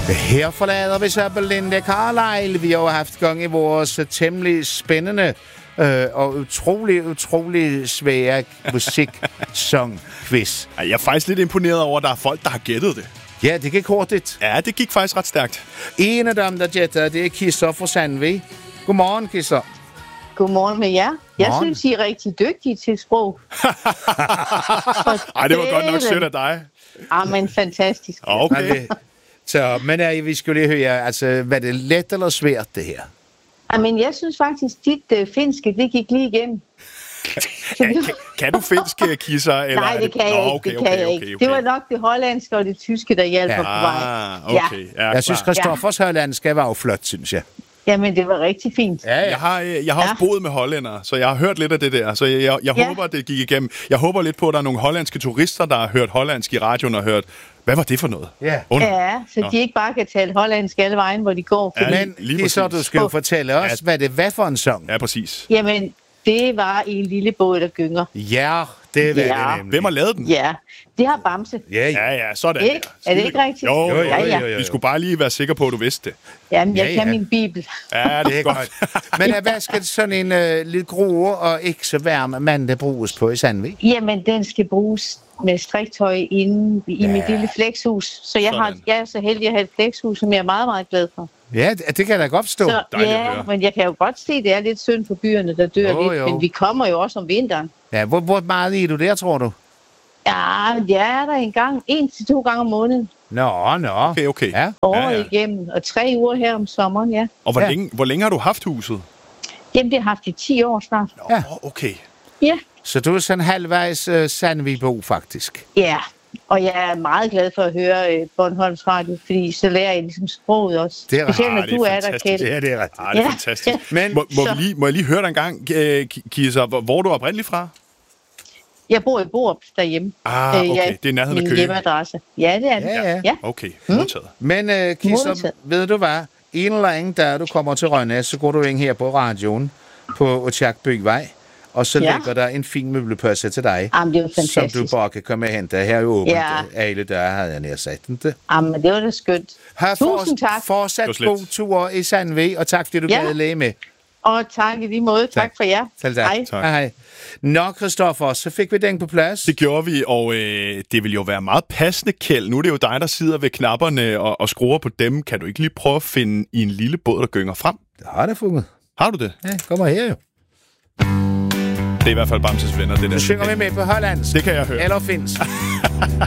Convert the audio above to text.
Her forlader vi så Belinda Carlisle. Vi har jo haft gang i vores temmelig spændende og utrolig svære musik-song-quiz. Jeg er faktisk lidt imponeret over, at der er folk, der har gættet det. Ja, det gik hurtigt. Ja, det gik faktisk ret stærkt. En af dem, der gætter, det er Kisser fra Sandvig. Godmorgen, Kisser. Godmorgen med jer. Jeg synes, I er rigtig dygtige til sprog. Ej, det var godt nok sødt af dig. Men fantastisk. Okay. Så, men vi skulle lige høre, altså, var det let eller svært, det her? Men jeg synes faktisk, dit finske, det gik lige igennem. Kan du finsk, Kisser? Eller Nej, det kan jeg ikke. Okay. Det var nok det hollandske og det tyske, der hjalp på vej. Okay. Ja, jeg synes, Christoffers hollandske var jo flot, synes jeg. Jamen, det var rigtig fint. Ja. Jeg har også boet med hollændere, så jeg har hørt lidt af det der. Så jeg håber, det gik igennem. Jeg håber lidt på, at der er nogle hollandske turister, der har hørt hollandsk i radioen og hørt, hvad var det for noget? Ja, så de ikke bare kan tale hollandsk alle vejen, hvor de går. Men Kisser, du skal jo fortælle os, hvad det var for en sang. Ja, præcis. Jamen, det var en lille båd, der gynger. Ja, det var det nemlig. Hvem har lavet den? Ja, det har Bamse. Ja, sådan. Ikke? Er det ikke rigtigt? Jo. Vi skulle bare lige være sikre på, at du vidste det. Jamen, jeg kan min bibel. Ja, det er godt. Men hvad skal sådan en lidt grove og ikke så varm mand, der bruges på i Sandvig? Jamen, den skal bruges med striktøj inde i mit lille flekshus. Så jeg er så heldig at have et flekshus, som jeg er meget, meget glad for. Ja, det kan da godt stå. Men jeg kan jo godt se, at det er lidt synd for byerne, der dør lidt. Men vi kommer jo også om vinteren. Ja, hvor meget er du der, tror du? Ja, jeg er der en gang, 1 til 2 gange om måneden. Nå. Okay. Ja. Året igennem, og 3 uger her om sommeren, ja. Og hvor længe har du haft huset? Jamen, det har haft i 10 år snart. Ja, okay. Ja. Så du er sådan halvvejs Sandvigbo, faktisk? Ja, og jeg er meget glad for at høre Bornholms Radio, fordi så lærer jeg ligesom sproget også. Det er specielt, når du er der, Kjeld. Ja, det er rigtigt. Det er fantastisk. Men må jeg lige høre dig en gang, Kisser, hvor er du oprindeligt fra? Jeg bor i Borup derhjemme. Okay. Det er nærheden af Køge. Min hjemmeadresse. Ja, det er det. Ja. Okay, modtaget. Men Kisser, ved du hvad? En eller anden dag, du kommer til Rønne, så går du ind her på radioen på Aakirkebygvej, og så ligger der en fin møblepørse til dig, Jamen, det er fantastisk. som du bare kan komme og hente. Her er jo åbent. Alle døre havde jeg nedsat. Jamen, det var da skønt. Tusind tak. Fortsat god tur i Sandvig, og tak fordi du gad læge med. Og tak i lige måde. Tak for jer. Selv tak. Hej. Nå, Christoffer, så fik vi den på plads. Det gjorde vi, og det vil jo være meget passende, Kjeld. Nu er det jo dig, der sidder ved knapperne og skruer på dem. Kan du ikke lige prøve at finde i en lille båd, der gynger frem? Det har det funget. Har du det? Ja, kommer her jo. Det er i hvert fald Bamses venner, det der. Du synger med på hollandsk. Det kan jeg høre. Eller finsk.